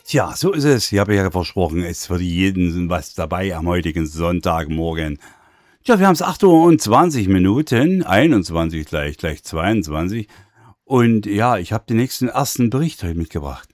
Tja, so ist es. Ich habe ja versprochen, es ist für jeden was dabei am heutigen Sonntagmorgen. Tja, wir haben es 8 Uhr und 20 Minuten, 21 gleich 22. Und ja, ich habe den nächsten ersten Bericht heute mitgebracht.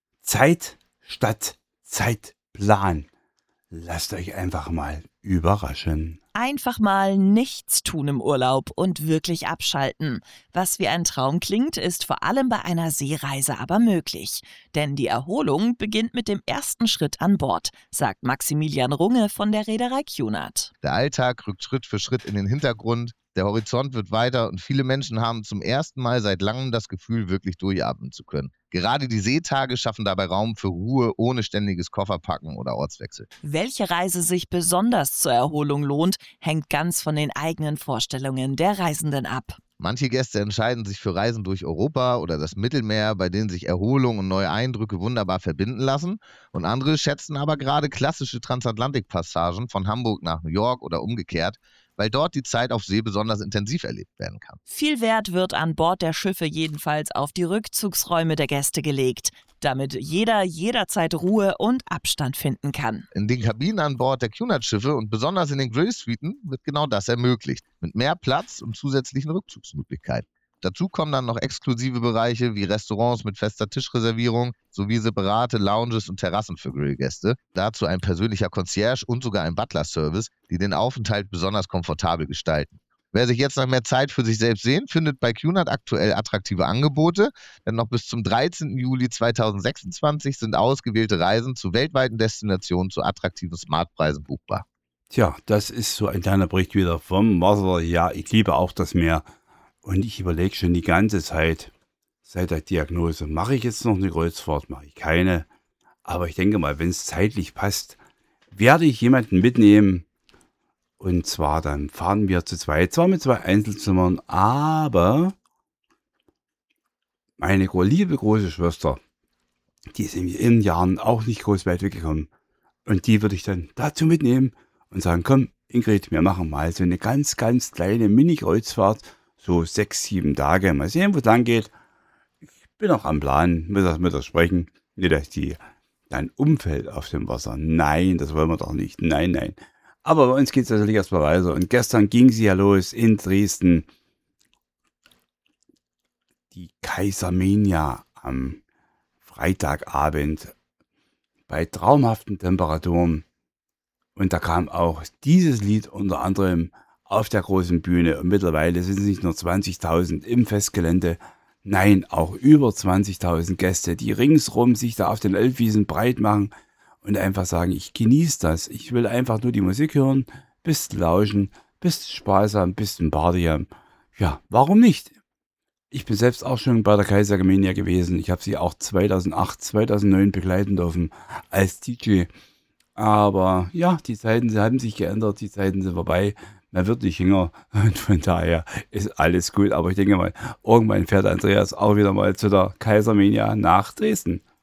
Zeit statt Zeitplan. Lasst euch einfach mal überraschen. Einfach mal nichts tun im Urlaub und wirklich abschalten. Was wie ein Traum klingt, ist vor allem bei einer Seereise aber möglich. Denn die Erholung beginnt mit dem ersten Schritt an Bord, sagt Maximilian Runge von der Reederei Cunard. Der Alltag rückt Schritt für Schritt in den Hintergrund, der Horizont wird weiter und viele Menschen haben zum ersten Mal seit langem das Gefühl, wirklich durchatmen zu können. Gerade die Seetage schaffen dabei Raum für Ruhe ohne ständiges Kofferpacken oder Ortswechsel. Welche Reise sich besonders zur Erholung lohnt, hängt ganz von den eigenen Vorstellungen der Reisenden ab. Manche Gäste entscheiden sich für Reisen durch Europa oder das Mittelmeer, bei denen sich Erholung und neue Eindrücke wunderbar verbinden lassen. Und andere schätzen aber gerade klassische Transatlantikpassagen von Hamburg nach New York oder umgekehrt, weil dort die Zeit auf See besonders intensiv erlebt werden kann. Viel Wert wird an Bord der Schiffe jedenfalls auf die Rückzugsräume der Gäste gelegt, damit jeder jederzeit Ruhe und Abstand finden kann. In den Kabinen an Bord der Cunard-Schiffe und besonders in den Grillsuiten wird genau das ermöglicht, mit mehr Platz und zusätzlichen Rückzugsmöglichkeiten. Dazu kommen dann noch exklusive Bereiche wie Restaurants mit fester Tischreservierung sowie separate Lounges und Terrassen für Grillgäste. Dazu ein persönlicher Concierge und sogar ein Butler-Service, die den Aufenthalt besonders komfortabel gestalten. Wer sich jetzt nach mehr Zeit für sich selbst sehnt, findet bei Cunard aktuell attraktive Angebote, denn noch bis zum 13. Juli 2026 sind ausgewählte Reisen zu weltweiten Destinationen zu attraktiven Smartpreisen buchbar. Tja, das ist so ein kleiner Bericht wieder vom Wasser. Ja, ich liebe auch das Meer. Und ich überlege schon die ganze Zeit, seit der Diagnose, mache ich jetzt noch eine Kreuzfahrt, mache ich keine. Aber ich denke mal, wenn es zeitlich passt, werde ich jemanden mitnehmen. Und zwar dann fahren wir zu zweit, zwar mit 2 Einzelzimmern, aber meine liebe große Schwester, die ist in Jahren auch nicht groß weit weggekommen. Und die würde ich dann dazu mitnehmen und sagen, komm Ingrid, wir machen mal so eine ganz, ganz kleine Mini-Kreuzfahrt, so 6, 7 Tage, mal sehen, wo es lang geht. Ich bin auch am Plan, mit das sprechen, nicht, dass die dann umfällt auf dem Wasser. Nein, das wollen wir doch nicht, nein. Aber bei uns geht es natürlich erstmal weiter. Und gestern ging sie ja los in Dresden. Die Kaisermania am Freitagabend bei traumhaften Temperaturen. Und da kam auch dieses Lied unter anderem auf der großen Bühne. Und mittlerweile sind es nicht nur 20.000 im Festgelände, nein, auch über 20.000 Gäste, die ringsrum sich da auf den Elbwiesen breit machen und einfach sagen, ich genieße das. Ich will einfach nur die Musik hören, bisschen lauschen, bisschen Spaß haben, bisschen Party haben. Ja, warum nicht? Ich bin selbst auch schon bei der Kaisermania gewesen. Ich habe sie auch 2008, 2009 begleiten dürfen als DJ. Aber ja, die Zeiten sie haben sich geändert, die Zeiten sind vorbei. Man wird nicht jünger und von daher ist alles gut. Aber ich denke mal, irgendwann fährt Andreas auch wieder mal zu der Kaisermania nach Dresden.